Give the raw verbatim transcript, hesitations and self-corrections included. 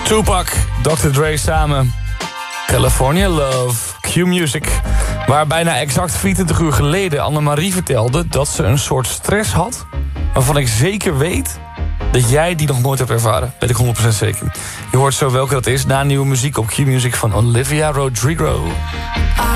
Tupac, dokter Dre samen. California Love, Q-Music. Waar bijna exact vierentwintig uur geleden Annemarie vertelde dat ze een soort stress had, waarvan ik zeker weet dat jij die nog nooit hebt ervaren. Weet ik honderd procent zeker. Je hoort zo welke dat is na nieuwe muziek op Q-Music van Olivia Rodrigo.